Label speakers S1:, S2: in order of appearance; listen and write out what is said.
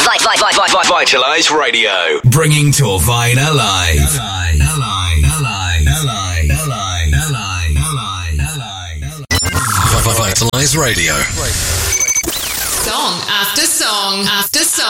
S1: Vitalize Radio, bringing Torvine alive. Vitalize Radio.
S2: Song after song after song.